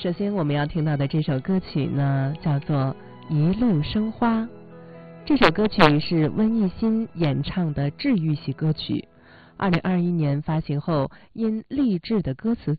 首先我们要听到的这首歌曲呢，叫做《一路生花》。这首歌曲是温艺兴演唱的治愈系歌曲。2021年发行后，因励志的歌词